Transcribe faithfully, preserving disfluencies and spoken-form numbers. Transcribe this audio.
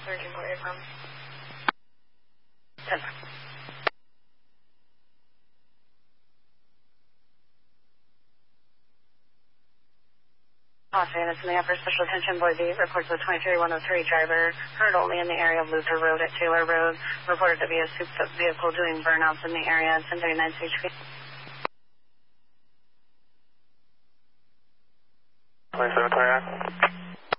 thirteen forty from ten. Los Angeles in the upper special attention, Boise, reports of twenty-three one oh three driver heard only in the area of Luther Road at Taylor Road, reported to be a souped up vehicle doing burnouts in the area at ten thirty-nine C H P.